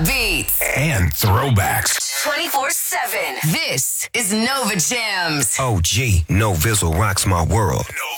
beats and throwbacks 24/7. This is Nova Jams. OG, No Vizzle rocks my world.